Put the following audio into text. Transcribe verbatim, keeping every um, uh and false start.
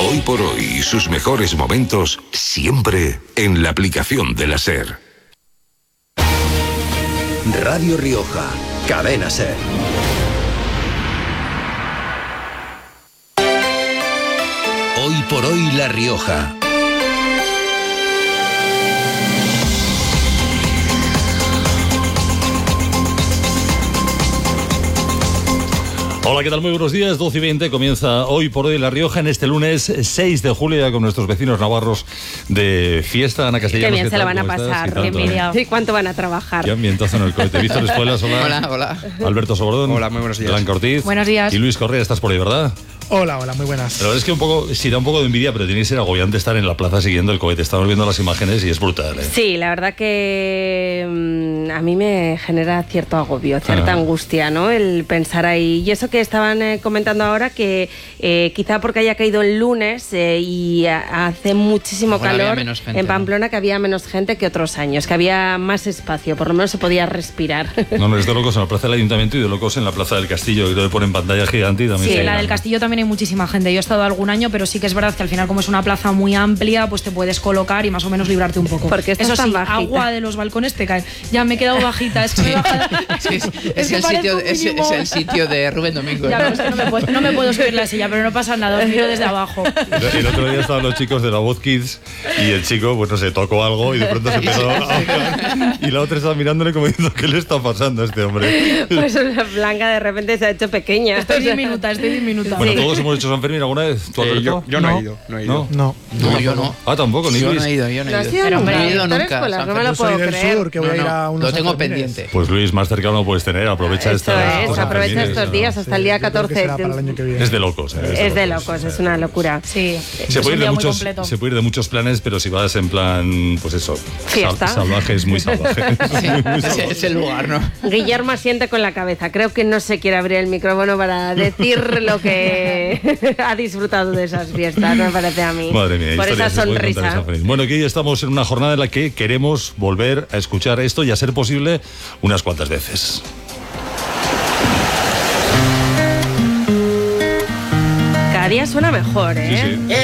Hoy por hoy y sus mejores momentos siempre en la aplicación de la SER. Radio Rioja, Cadena SER. Hoy por hoy La Rioja. Hola, ¿qué tal? Muy buenos días. doce y veinte comienza Hoy por Hoy La Rioja en este lunes seis de julio, ya con nuestros vecinos navarros de fiesta. Ana Castellanos, qué bien ¿qué se tal? la van a pasar, qué envidia. ¿Y cuánto van a trabajar? Qué ambientazo en el cohete. Víctor Espuelas, hola. Hola, hola. Alberto Sobordón. Hola, muy buenos días. Blanca Ortiz. Buenos días. Y Luis Correa, estás por ahí, ¿verdad? Hola, hola, muy buenas. La verdad es que un poco, sí da un poco de envidia, pero tiene que ser agobiante estar en la plaza siguiendo el cohete. Estamos viendo las imágenes y es brutal, ¿eh? Sí, la verdad que mmm, a mí me genera cierto agobio, cierta ah. angustia, ¿no? El pensar ahí. Y eso que estaban eh, comentando ahora, que eh, quizá porque haya caído el lunes eh, y a, hace muchísimo bueno, calor gente, en Pamplona, ¿no? Que había menos gente que otros años, que había más espacio, por lo menos se podía respirar. No, no, es de locos en la plaza del Ayuntamiento y de locos en la plaza del Castillo, que te ponen pantalla gigante y también. Sí, la del Castillo también hay muchísima gente. Yo he estado algún año, pero sí que es verdad que al final, como es una plaza muy amplia, pues te puedes colocar y más o menos librarte un poco. Porque eso sí, bajita. Agua de los balcones te cae. Ya me he quedado bajita. Es que sí. me baja... sí, sí. Es, es, el sitio, es, es el sitio de Rubén Domingo. Ya, no, no, me puedo, no me puedo subir la silla, pero no pasa nada, os miro desde abajo. El, el otro día estaban los chicos de la Voz Kids y el chico, pues no sé, tocó algo y de pronto se empezó a hablar. Y la otra estaba mirándole como diciendo, ¿qué le está pasando a este hombre? Pues la Blanca de repente se ha hecho pequeña. Estoy diminuta, estoy diminuta. Bueno, sí. ¿todos hemos hecho San Fermín alguna vez? ¿Tú, eh, yo, yo no, no he ido. No, he ido. ¿No? No, no, yo no. Ah, tampoco, ni Yo Luis. no he ido, yo no he ido. ¿No has ido Pero nunca? no he ido nunca. Escuelas, no me lo Yo puedo soy del creer. sur, que voy no, a ir no, a unos lo tengo Sanfermines. pendiente. Pues Luis, más cercano lo puedes tener. Aprovecha Esto esta, es, estos aprovecha Sanfermines, estos días ¿no? hasta Sí, el día yo creo que catorce. será para el año que viene. Es de locos, ¿eh? Es de locos, es una locura. Sí, Se puede, ir de muy muchos, completo. se puede ir de muchos planes, pero si vas en plan, pues eso, Fiesta. sal, salvaje, es muy salvaje. Sí, muy, muy es, salvaje. es el lugar, ¿no? Guillermo asiente con la cabeza. Creo que no se quiere abrir el micrófono para decir lo que ha disfrutado de esas fiestas, me parece a mí. Madre mía, por esa historias se pueden contar en sonrisa. San Fermín. Bueno, aquí estamos en una jornada en la que queremos volver a escuchar esto y a ser posible unas cuantas veces. Cada día suena mejor, ¿eh? Sí, sí.